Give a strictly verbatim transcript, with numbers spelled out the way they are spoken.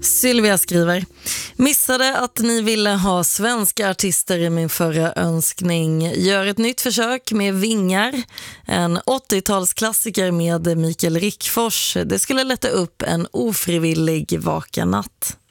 Sylvia skriver: missade att ni ville ha svenska artister i min förra önskning. Gör ett nytt försök med Vingar, en åttiotalsklassiker med Mikael Rickfors. Det skulle lätta upp en ofrivillig vaken natt.